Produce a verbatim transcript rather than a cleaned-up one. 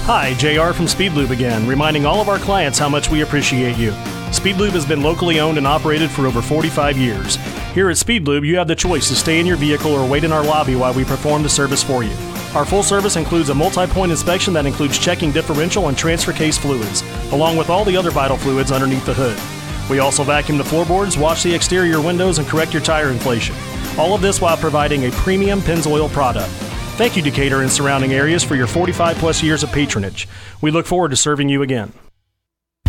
Hi, J R from Speed Lube again, reminding all of our clients how much we appreciate you. Speed Lube has been locally owned and operated for over forty-five years. Here at Speed Lube, you have the choice to stay in your vehicle or wait in our lobby while we perform the service for you. Our full service includes a multi-point inspection that includes checking differential and transfer case fluids, along with all the other vital fluids underneath the hood. We also vacuum the floorboards, wash the exterior windows, and correct your tire inflation. All of this while providing a premium Pennzoil product. Thank you, Decatur and surrounding areas, for your forty-five plus years of patronage. We look forward to serving you again.